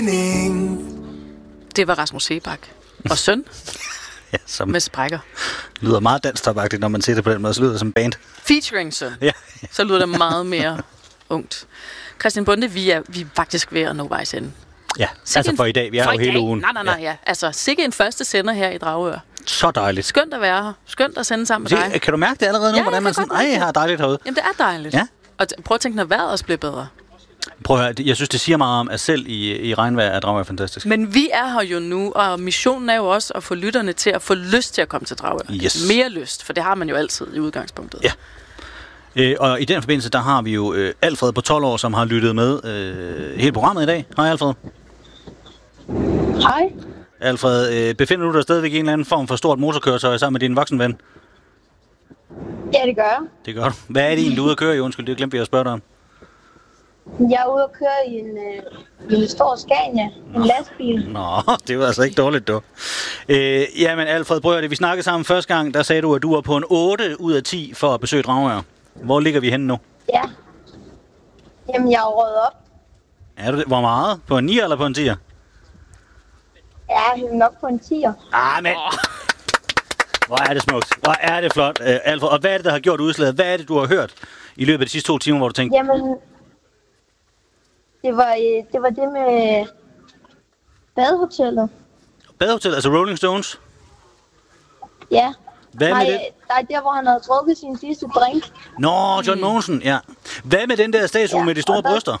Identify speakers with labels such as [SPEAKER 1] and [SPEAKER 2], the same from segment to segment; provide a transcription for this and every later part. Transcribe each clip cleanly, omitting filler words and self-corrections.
[SPEAKER 1] Det var Rasmus Seebach og søn
[SPEAKER 2] Ja, som
[SPEAKER 1] med sprækker.
[SPEAKER 2] lyder meget dansk-topagtigt, når man ser det på den måde. Så lyder det som band.
[SPEAKER 1] Featuring søn.
[SPEAKER 2] Ja.
[SPEAKER 1] Så lyder det meget mere ungt. Christian Bonde, vi er faktisk ved at nå vejs ende.
[SPEAKER 2] Ja, altså for i dag. Vi er jo hele ugen.
[SPEAKER 1] Nej, ja. Altså, sikke en første sender her i Dragør.
[SPEAKER 2] Så dejligt.
[SPEAKER 1] Skønt at være her. Skønt at sende sammen med dig.
[SPEAKER 2] Kan du mærke det allerede nu,
[SPEAKER 1] Ja,
[SPEAKER 2] hvordan man sådan,
[SPEAKER 1] jeg
[SPEAKER 2] har dejligt herude?
[SPEAKER 1] Jamen, det er dejligt.
[SPEAKER 2] Ja.
[SPEAKER 1] Og prøv at tænke, når vejret også bliver bedre.
[SPEAKER 2] Prøv at høre, jeg synes, det siger meget om, at selv i regnvejr er Dragør fantastisk.
[SPEAKER 1] Men vi er her jo nu, og missionen er jo også at få lytterne til at få lyst til at komme til Dragør.
[SPEAKER 2] Yes.
[SPEAKER 1] Mere lyst, for det har man jo altid i udgangspunktet.
[SPEAKER 2] Ja. Og i den forbindelse, der har vi jo Alfred på 12 år, som har lyttet med hele programmet i dag. Hej Alfred.
[SPEAKER 3] Hej.
[SPEAKER 2] Alfred, befinder du dig stadigvæk i en eller anden form for stort motorkøretøj sammen med din voksenven?
[SPEAKER 3] Ja, det gør jeg.
[SPEAKER 2] Det gør du. Hvad er det egentlig, du er ude at køre i? Undskyld, det glemte vi at spørge dig om.
[SPEAKER 3] Jeg er ude at køre i en stor Scania, en lastbil.
[SPEAKER 2] Nå, det var altså ikke dårligt, du. Jamen Alfred, prøv at det. Vi snakkede sammen første gang, der sagde du, at du var på en 8 ud af 10 for at besøge Dragør. Hvor ligger vi henne nu?
[SPEAKER 3] Ja. Jamen, jeg er røget op.
[SPEAKER 2] Er du det? Hvor meget? På en 9 eller på en 10'er?
[SPEAKER 3] Ja, jeg er nok på en 10'er.
[SPEAKER 2] Men... Hvor er det smukt. Hvor er det flot, Alfred. Og hvad er det, der har gjort udslaget? Hvad er det, du har hørt i løbet af de sidste 2 timer, hvor du tænkte...
[SPEAKER 3] Jamen, det var det med badehotellet.
[SPEAKER 2] Badehotel, altså Rolling Stones?
[SPEAKER 3] Ja.
[SPEAKER 2] Hvad med det?
[SPEAKER 3] Nej, der hvor han havde drukket sin sidste drink.
[SPEAKER 2] Nå, John Mogensen, ja. Hvad med den der statue med de store bryster?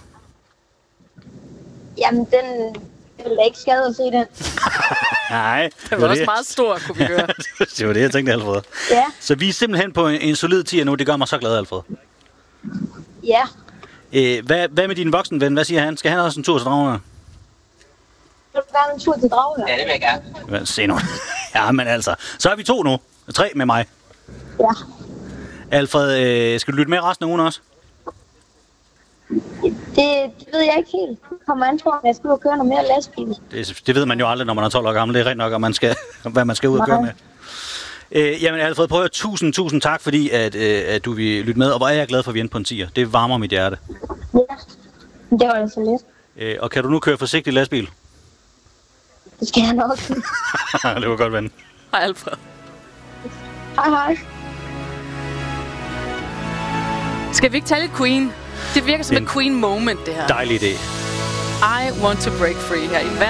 [SPEAKER 3] Jamen, den ville da ikke skade at se den.
[SPEAKER 2] Nej.
[SPEAKER 1] Det var også meget stor, kunne vi høre.
[SPEAKER 2] Det var det, jeg tænkte, Alfred.
[SPEAKER 3] Ja.
[SPEAKER 2] Så vi er simpelthen på en solid 10'er nu. Det gør mig så glad, Alfred.
[SPEAKER 3] Ja.
[SPEAKER 2] Hvad med din voksenven? Hvad siger han? Skal han også en tur til Dragør?
[SPEAKER 3] Vil du gerne en tur til Dragør?
[SPEAKER 4] Ja, det vil jeg gerne.
[SPEAKER 2] Se nu. Ja, men altså. Så er vi 2 nu. 3 med mig.
[SPEAKER 3] Ja.
[SPEAKER 2] Alfred, skal du lytte med resten af ugen også?
[SPEAKER 3] Det ved jeg ikke helt. Kommer an på, om jeg skal ud og køre noget mere lastbil.
[SPEAKER 2] Det ved man jo aldrig, når man er 12 år gammel. Det er rent nok, om hvad man skal ud og køre med. Jamen Alfred, prøv at tusind tak, fordi at du vil lytte med. Og hvor er jeg glad for, at vi er på en 10'er. Det varmer mit hjerte.
[SPEAKER 3] Ja, det var altså lidt.
[SPEAKER 2] Og kan du nu køre forsigtigt lastbil?
[SPEAKER 3] Det skal jeg nok.
[SPEAKER 2] Det var godt, ven.
[SPEAKER 1] Hej Alfred.
[SPEAKER 3] Hej.
[SPEAKER 1] Skal vi ikke tage lidt Queen? Det virker som et Queen moment, det her.
[SPEAKER 2] Dejlig idé.
[SPEAKER 1] I want to break free her i